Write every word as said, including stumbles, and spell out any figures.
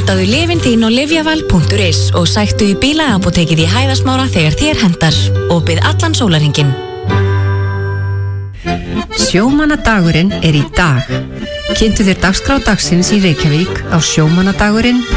Pantaðu lyfin þín á lyfjaval punktur is og sæktu í bílaapótekið í Hæðasmára þegar þér hentar. Opið allan sólarhringinn. Sjómannadagurinn er í dag. Kynntu þér dagskrá dagsins í Reykjavík á sjómannadagurinn